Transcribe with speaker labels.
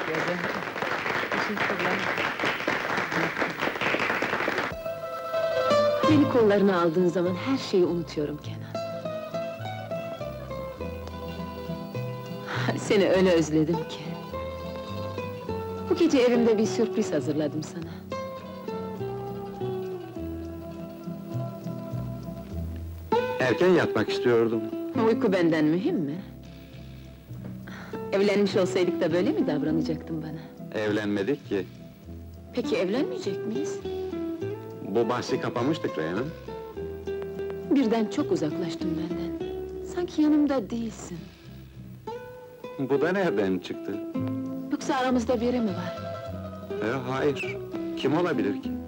Speaker 1: ederim. Teşekkürler. Beni kollarına aldığın zaman her şeyi unutuyorum Kenan. Seni öyle özledim ki. Bu gece evimde bir sürpriz hazırladım sana.
Speaker 2: Erken yatmak istiyordum.
Speaker 1: Uyku benden mühim mi? Evlenmiş olsaydık da böyle mi davranacaktın bana?
Speaker 2: Evlenmedik ki.
Speaker 1: Peki evlenmeyecek miyiz?
Speaker 2: Bu bahsi kapamıştık Reyhan.
Speaker 1: Birden çok uzaklaştın benden. Sanki yanımda değilsin.
Speaker 2: Bu da nereden çıktı?
Speaker 1: Yoksa aramızda biri mi var?
Speaker 2: Hayır. Kim olabilir ki?